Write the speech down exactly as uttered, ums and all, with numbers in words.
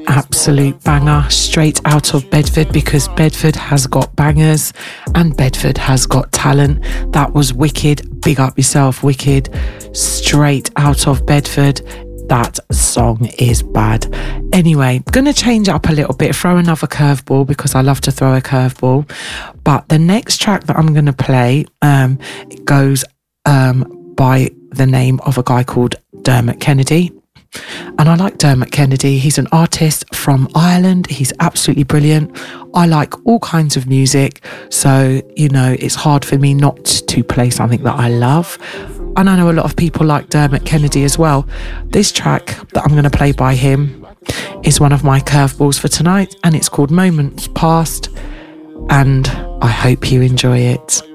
absolute banger straight out of Bedford, because Bedford has got bangers and Bedford has got talent. That was Wicked. Big up yourself, Wicked. Straight out of Bedford. That song is bad. Anyway, gonna change it up a little bit, throw another curveball, because I love to throw a curveball. But the next track that I'm gonna play um, goes um, by the name of a guy called Dermot Kennedy. And I like Dermot Kennedy. He's an artist from Ireland. He's absolutely brilliant. I like all kinds of music. So, you know, it's hard for me not to play something that I love. And I know a lot of people like Dermot Kennedy as well. This track that I'm going to play by him is one of my curveballs for tonight, and it's called Moments Past. And I hope you enjoy it.